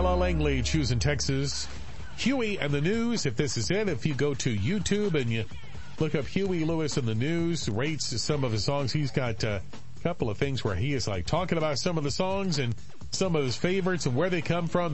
Ella Langley choosing Texas. Huey and the News, if this is it, if you go to YouTube and you look up Huey Lewis and the News, rates some of his songs, he's got a couple of things where he is like talking about some of the songs and some of his favorites and where they come from.